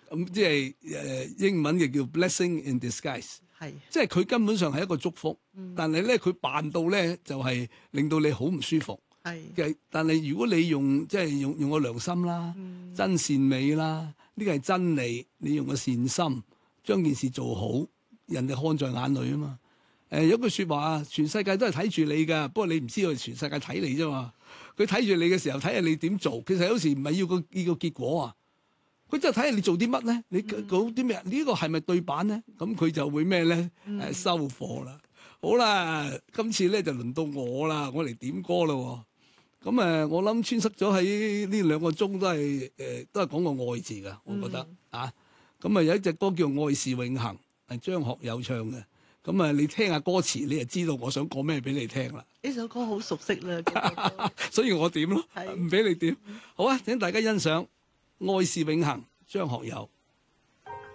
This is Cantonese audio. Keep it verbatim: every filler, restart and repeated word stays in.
咁即係誒英文嘅叫 blessing in disguise， 係即係佢根本上係一個祝福， 嗯但係咧佢扮到咧就係令到你好唔舒服。 係嘅，但係如果你用即係用用個良心啦、 嗯真善美啦，呢個係真理，你用個善心將件事做好，人哋看在眼裏啊嘛。誒、有句説話啊，全世界都係睇住你㗎，不過你唔知道全世界睇你啫嘛。佢睇住你嘅時候，睇下你點做。其實有時唔係要個要個結果啊，佢真係睇下你做啲乜咧，你講啲咩？呢個係咪對版咧？咁佢就會咩咧？誒、收貨啦。好啦，今次咧就輪到我啦，我嚟點歌啦喎。咁誒，我諗穿塞咗喺呢兩個鐘都係誒、呃，都係講個愛字㗎，我覺得、 嗯、 啊。咁啊有一隻歌叫《愛是永恆》，係張學友唱嘅。咁啊，你聽下歌詞，你就知道我想講咩俾你聽啦。 呢首歌好熟悉啦， 所以我點咯， 係唔俾你點。好啊，請大家欣賞《愛是永恆》，張學友。